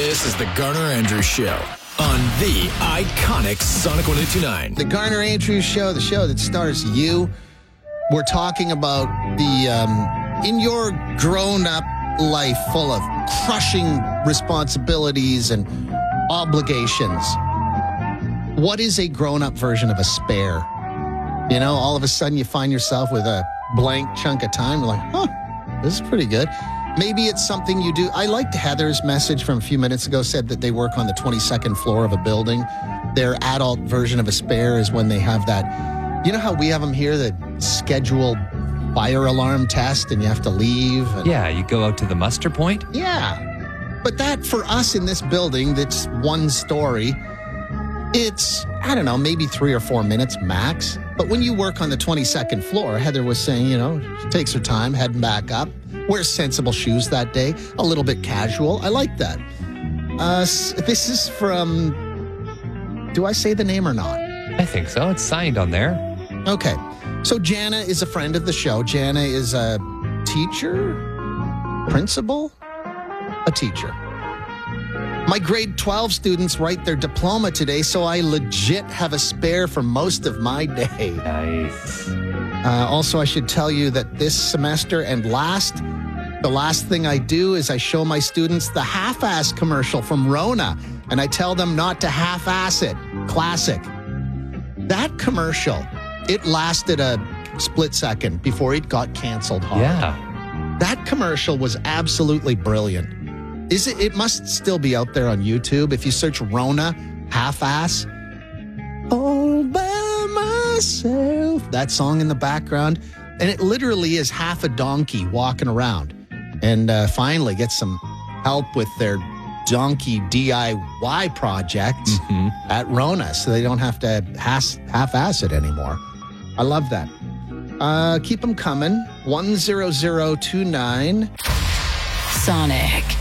This is the Garner Andrews Show on the iconic Sonic 102.9. The Garner Andrews Show, the show that stars you. We're talking about in your grown-up life full of crushing responsibilities and obligations, what is a grown-up version of a spare? You know, all of a sudden you find yourself with a blank chunk of time. You're like, this is pretty good. Maybe it's something you do. I liked Heather's message from a few minutes ago, said that they work on the 22nd floor of a building. Their adult version of a spare is when they have that, you know how we have them here, the scheduled fire alarm test and you have to leave? And, yeah, you go out to the muster point? Yeah. But that, for us in this building that's one story, it's, I don't know, maybe 3 or 4 minutes max. But when you work on the 22nd floor, Heather was saying, you know, she takes her time heading back up, wears sensible shoes that day, a little bit casual. I like that. This is from, do I say the name or not? I think so. It's signed on there. Okay. So Jana is a friend of the show. Jana is a teacher, principal, a teacher. My grade 12 students write their diploma today, so I legit have a spare for most of my day. Nice. Also, I should tell you that this semester and the last thing I do is I show my students the half-ass commercial from Rona, and I tell them not to half-ass it. Classic. That commercial, it lasted a split second before it got canceled hard. Yeah. That commercial was absolutely brilliant. It must still be out there on YouTube. If you search Rona half-ass, all by myself, that song in the background, and it literally is half a donkey walking around, and finally get some help with their donkey DIY project at Rona, so they don't have to half-ass it anymore. I love that. Keep them coming. 10029. Sonic.